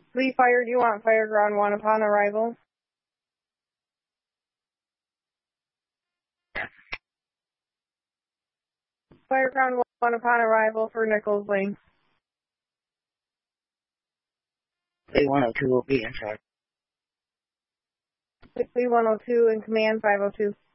Lee Fire, do you want Fire Ground 1 upon arrival? Fire Ground 1 upon arrival for Nichols Lane. Lee 102 will be in charge. Lee 102 and Command 502.